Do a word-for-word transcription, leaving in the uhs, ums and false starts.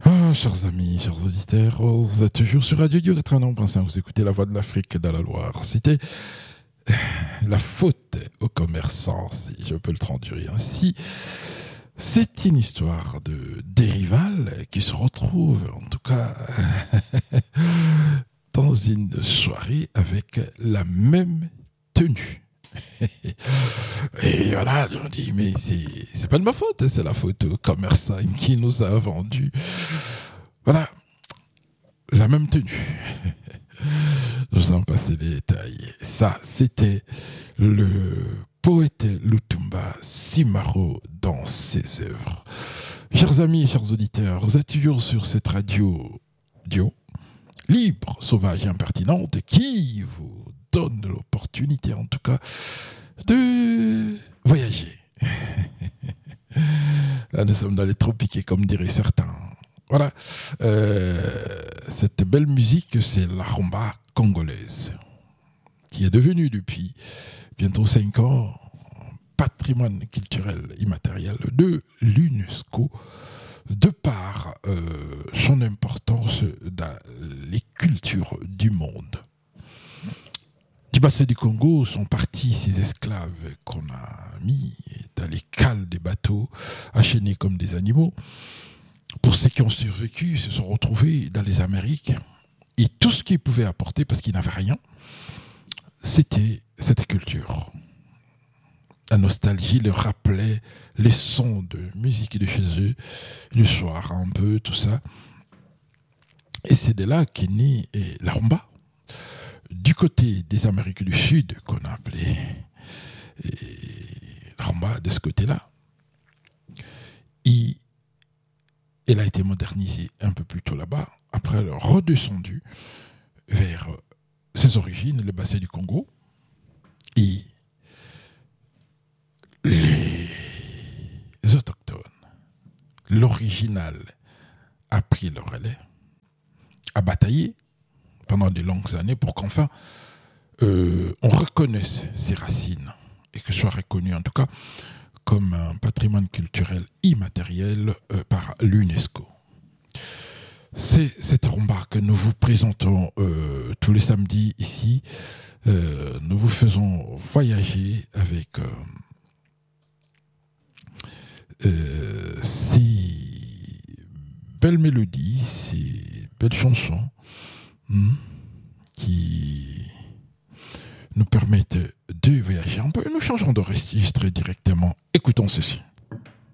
Ah, chers amis, chers auditeurs, vous êtes toujours sur Radio Dieu quatre-vingt-onze point cinq, vous écoutez la voix de l'Afrique dans la Loire. C'était la faute aux commerçants, si je peux le traduire ainsi. C'est une histoire de des rivales qui se retrouvent, en tout cas, dans une soirée avec la même tenue. Et voilà, on dit, mais c'est, c'est pas de ma faute, c'est la faute au commerçant qui nous a vendu. Voilà, la même tenue. Je vous en passe les détails. Ça, c'était le poète Lutumba Simaro dans ses œuvres. Chers amis, chers auditeurs, vous êtes toujours sur cette radio Dio, libre, sauvage et impertinente, qui vous donne l'opportunité, en tout cas, de voyager. Là, nous sommes dans les tropiques, comme diraient certains. Voilà. Euh, cette belle musique, c'est la rumba congolaise, qui est devenue depuis bientôt cinq ans patrimoine culturel immatériel de l'UNESCO, de par euh, son importance dans les cultures du monde. Du bassin du Congo sont partis ces esclaves qu'on a mis dans les cales des bateaux, enchaînés comme des animaux. Pour ceux qui ont survécu, se sont retrouvés dans les Amériques. Et tout ce qu'ils pouvaient apporter, parce qu'ils n'avaient rien, c'était cette culture. La nostalgie leur rappelait les sons de musique de chez eux, le soir un peu, tout ça. Et c'est de là qu'est née la rumba. Du côté des Amériques du Sud, qu'on a appelé la rumba de ce côté-là, et elle a été modernisée un peu plus tôt là-bas, après elle a redescendu vers ses origines, le bassin du Congo, et les autochtones, l'original a pris le relais, a bataillé pendant de longues années pour qu'enfin euh, on reconnaisse ses racines et que soit reconnu en tout cas comme un patrimoine culturel immatériel euh, par l'UNESCO. C'est cette rumba que nous vous présentons euh, tous les samedis ici. Euh, nous vous faisons voyager avec euh, euh, ces belles mélodies, ces belles chansons Hmm, qui nous permettent de voyager un peu. Nous changeons de registre directement. Écoutons ceci.